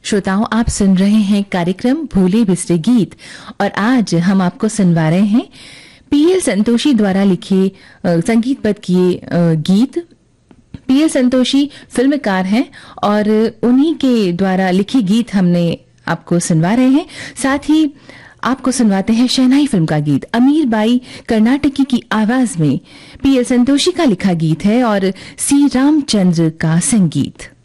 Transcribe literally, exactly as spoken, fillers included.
श्रोताओं, आप सुन रहे हैं कार्यक्रम भूले बिसरे गीत और आज हम आपको सुनवा रहे हैं पीएल संतोषी द्वारा लिखे संगीतबद्ध किए गीत। पीएल संतोषी फिल्मकार हैं और उन्हीं के द्वारा लिखे गीत हमने आपको सुनवा रहे हैं। साथ ही आपको सुनवाते हैं शहनाई फिल्म का गीत। अमीर बाई कर्नाटकी की आवाज में पीएल संतोषी का लिखा गीत है और सी रामचंद्र का संगीत।